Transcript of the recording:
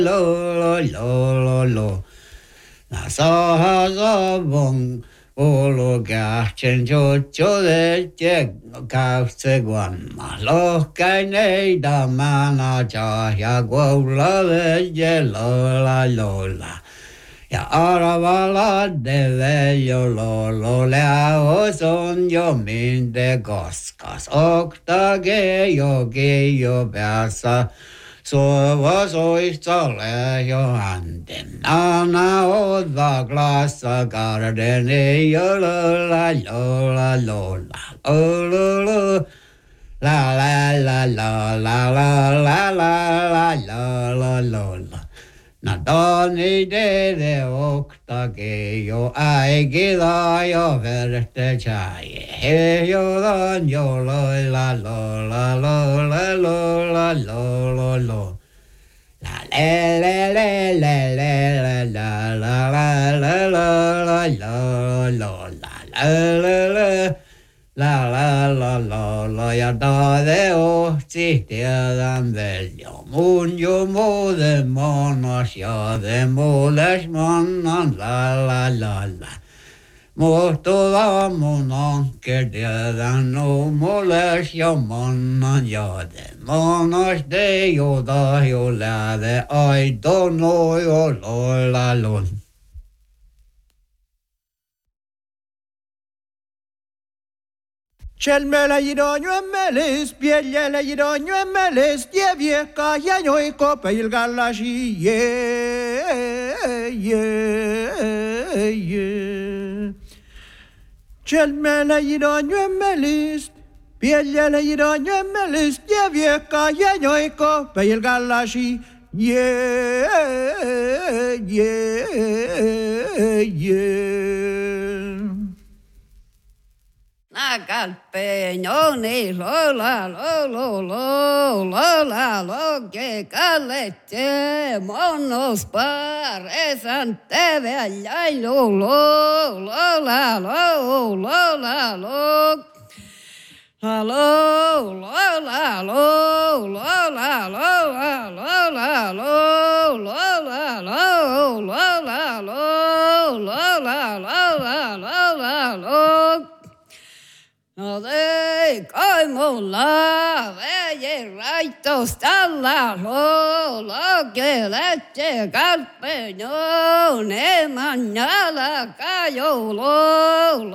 lo lo lo lo lo. Na sa sa vong ô lo ga chen cho cho de che ka se guan ma lo cái này da ma na cha ya guo la de ye lo la lo la. Ya aravala de ve yo lo la o son yo min de goskas okta ge yo basa so was oi le yo anden na o da glasa garden yo la la la la la la la la la la la la la. Na dani de okta ge yo ai ge da yo verte chai he yo dan yo la la la la la la la la la la le le le le le la la la la la la la la la la ja da de ohti tiedän veljo mun jo muuten monas ja de mules mannan la. Muhtula mun anker tiedän no mules ja mannan ja de monas de jo da jo läde aito no jo la. Chelmele idonyo emelis, pielele idonyo emelis, dievieka ja joiko peilgallashi, Chelmele idonyo emelis, pielele idonyo emelis, dievieka ja joiko peilgallashi, Na calpeñoni lo que calete monos parecen te veía lo No de como la bella raito está la lo que leche calpeñón mañana cayó lo